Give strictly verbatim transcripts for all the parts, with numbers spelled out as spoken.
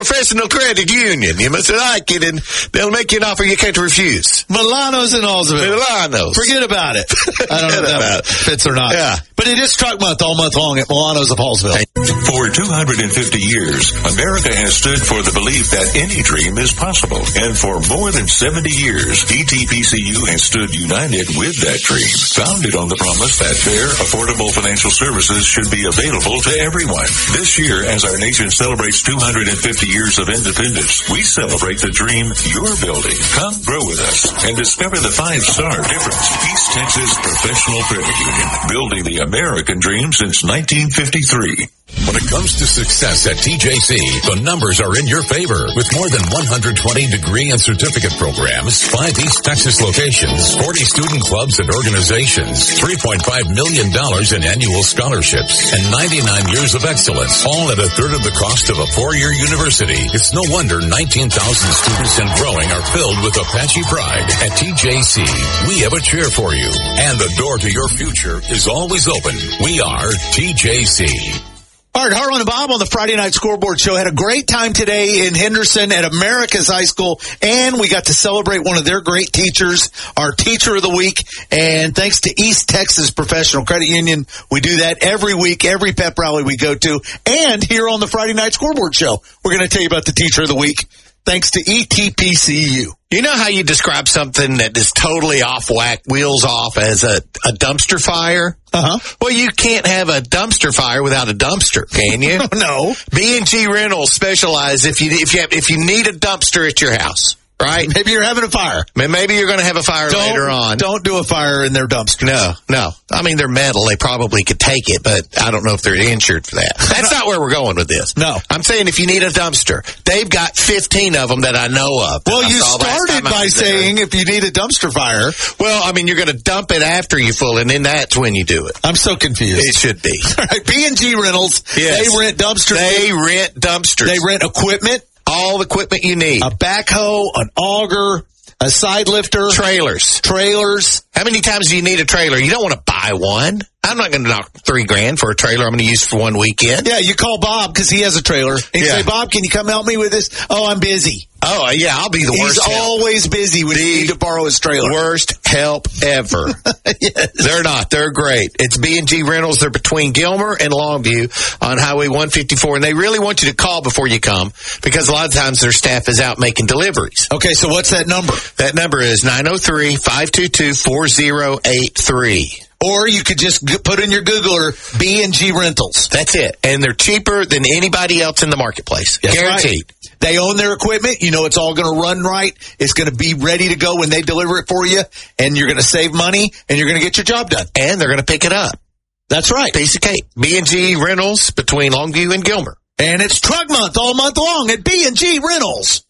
Professional Credit Union. You must like it, and they'll make you an offer you can't refuse. Milano's in Hallsville. Milano's. Forget about it. I don't know if that fits or not. Yeah. But it is Truck Month all month long at Milano's of Hallsville. For two hundred fifty years, America has stood for the belief that any dream is possible. And for more than seventy years, D T P C U has stood united with that dream. Founded on the promise that fair, affordable financial services should be available to everyone. This year, as our nation celebrates two hundred fifty years of independence, we celebrate the dream you're building. Come grow with us and discover the five-star difference. East Texas Professional Credit Union, building the American dream since nineteen fifty-three. When it comes to success at T J C, the numbers are in your favor. With more than one hundred twenty degree and certificate programs, five East Texas locations, forty student clubs and organizations, three point five million dollars in annual scholarships, and ninety-nine years of excellence, all at a third of the cost of a four-year university. It's no wonder nineteen thousand students and growing are filled with Apache pride. At T J C, we have a chair for you, and the door to your future is always open. We are T J C. All right, Harlan and Bob on the Friday Night Scoreboard Show had a great time today in Henderson at America's High School, and we got to celebrate one of their great teachers, our Teacher of the Week. And thanks to East Texas Professional Credit Union, we do that every week, every pep rally we go to. And here on the Friday Night Scoreboard Show, we're going to tell you about the Teacher of the Week, thanks to E T P C U. You know how you describe something that is totally off whack, wheels off, as a, a dumpster fire? Uh-huh. Well, you can't have a dumpster fire without a dumpster, can you? No. B and G Rentals specialize if you if you have, if you need a dumpster at your house, right? Maybe you're having a fire. Maybe you're going to have a fire don't, later on. Don't do a fire in their dumpsters. No, no. I mean, they're metal. They probably could take it, but I don't know if they're insured for that. That's not where we're going with this. No. I'm saying if you need a dumpster, they've got fifteen of them that I know of. Well, you started by saying if you need a dumpster fire. Well, I mean, you're going to dump it after you full, and then that's when you do it. I'm so confused. It should be. All right, B and G Rentals, yes. They rent dumpsters. They rent dumpsters. They rent equipment. All the equipment you need. A backhoe, an auger, a side lifter. Trailers. Trailers. How many times do you need a trailer? You don't want to buy one. I'm not going to knock three grand for a trailer I'm going to use for one weekend. Yeah, you call Bob because he has a trailer. And you yeah. say, Bob, can you come help me with this? Oh, I'm busy. Oh, yeah, I'll be the He's worst. He's always help. busy when the you need to borrow his trailer. Worst help ever. Yes. They're not. They're great. It's B and G Rentals. They're between Gilmer and Longview on Highway one fifty-four, and they really want you to call before you come because a lot of times their staff is out making deliveries. Okay, so what's that number? That number is nine oh three, five two two, four oh eight three. Or you could just put in your Googler B and G Rentals. That's it. And they're cheaper than anybody else in the marketplace. That's Guaranteed. Right. They own their equipment. You know it's all going to run right. It's going to be ready to go when they deliver it for you. And you're going to save money, and you're going to get your job done. And they're going to pick it up. That's right. Piece of cake. B and G Rentals between Longview and Gilmer. And it's Truck Month all month long at B and G Rentals.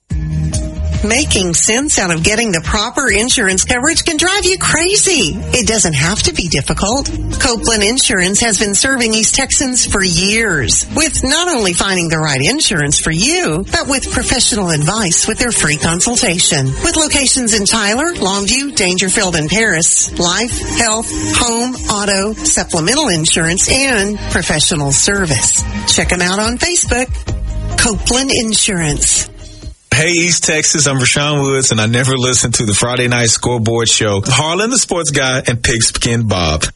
Making sense out of getting the proper insurance coverage can drive you crazy. It doesn't have to be difficult. Copeland Insurance has been serving East Texans for years with not only finding the right insurance for you, but with professional advice with their free consultation. With locations in Tyler, Longview, Dangerfield, and Paris, life, health, home, auto, supplemental insurance, and professional service. Check them out on Facebook. Copeland Insurance. Hey, East Texas, I'm Rashawn Woods, and I never listened to the Friday Night Scoreboard Show. Harlan, the sports guy, and Pigskin Bob. The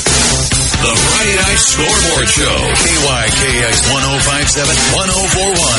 Friday Night Scoreboard Show, K Y K X one oh five seven, one oh four one.